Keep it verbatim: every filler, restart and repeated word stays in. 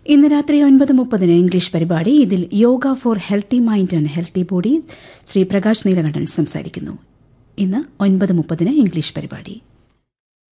ഇന്ന് രാത്രി ഒൻപത് മുപ്പതിന് ഇംഗ്ലീഷ് പരിപാടി. ഇതിൽ yoga four healthy mind and healthy body Shri Prakash Neelakantan സംസാരിക്കുന്നു. ഇന്ന് ഒൻപത് മുപ്പതിന് ഇംഗ്ലീഷ് പരിപാടി.